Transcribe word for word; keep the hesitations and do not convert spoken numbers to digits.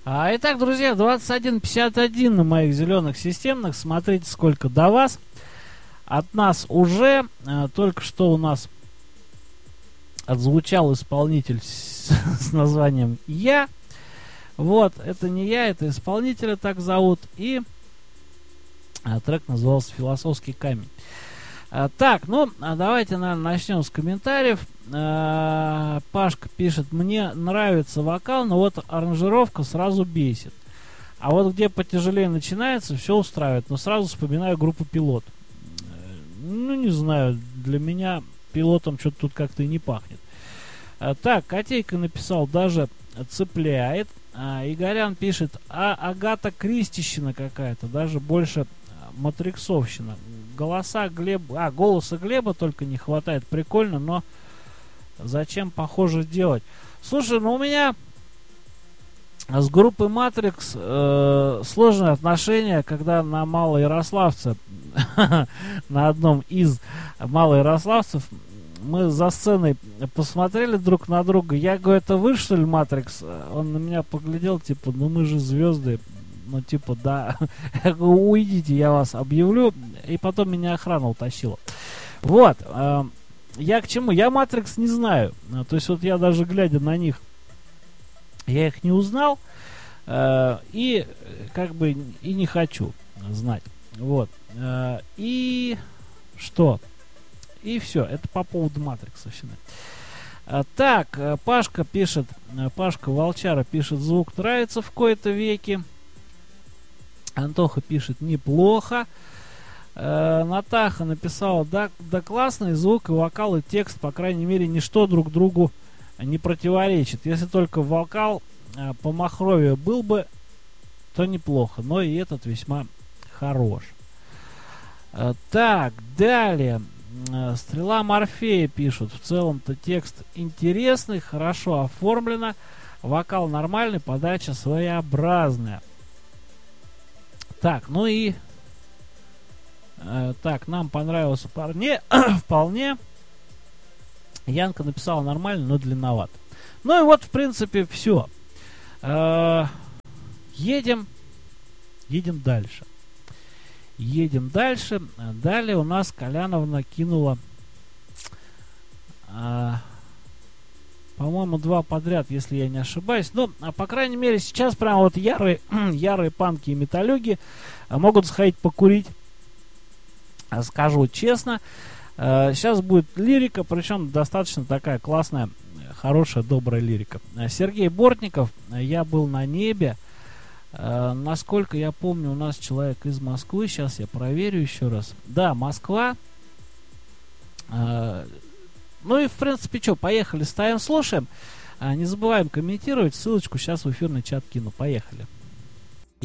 А, итак, друзья, двадцать один пятьдесят один на моих зеленых системных. Смотрите, сколько до вас. От нас уже а, только что у нас отзвучал исполнитель с, с названием «Я». Вот, это не я, это исполнителя так зовут. И а, трек назывался «Философский камень». А, так, ну, а давайте, наверное, начнем с комментариев. А, Пашка пишет: мне нравится вокал, но вот аранжировка сразу бесит. А вот где потяжелее начинается, все устраивает. Но сразу вспоминаю группу «Пилот». Ну, не знаю, для меня «Пилотом» что-то тут как-то и не пахнет. А, так, Котейка написал: даже цепляет. А, Игорян пишет: а Агата Кристищина какая-то, даже больше матриксовщина. Голоса Глеба, а, голоса Глеба только не хватает. Прикольно, но зачем похоже делать? Слушай, ну у меня с группой Matrix э, сложные отношения, когда на Малоярославце, на одном из Малоярославцев, мы за сценой посмотрели друг на друга. Я говорю: это вы, что ли, Matrix? Он на меня поглядел, типа, ну мы же звезды. Ну, типа, да. Я говорю: уйдите, я вас объявлю. И потом меня охрана утащила. Вот. Э, я к чему? Я Matrix не знаю. То есть, вот я даже глядя на них, я их не узнал. Э, и, как бы, и не хочу знать. Вот. Э, и что? И все. Это по поводу Матриксовщины. Э, так, э, Пашка пишет, э, Пашка Волчара пишет: звук нравится в кои-то веки. Антоха пишет: неплохо. Э, Натаха написала: да, да классный звук и вокал, и текст, по крайней мере, ничто друг другу не противоречит. Если только вокал э, по Махрове был бы, то неплохо. Но и этот весьма хорош. Э, так, далее. Э, Стрела Морфея пишут: в целом-то текст интересный, хорошо оформлено, вокал нормальный, подача своеобразная. Так, ну и э, так, нам понравился парне вполне. Янка написала: нормально, но длинновато. Ну и вот, в принципе, все. Э, едем, едем дальше. Едем дальше. Далее у нас Коляновна кинула, э, по-моему, два подряд, если я не ошибаюсь. Но, по крайней мере, сейчас прям вот ярые, ярые панки и металлюги могут сходить покурить. Скажу честно. Сейчас будет лирика, причем достаточно такая классная, хорошая, добрая лирика. Сергей Бортников: я был на небе. Насколько я помню, у нас человек из Москвы. Сейчас я проверю еще раз. Да, Москва. Ну и, в принципе, что, поехали, ставим, слушаем. А, не забываем комментировать. Ссылочку сейчас в эфирный чат кину. Поехали.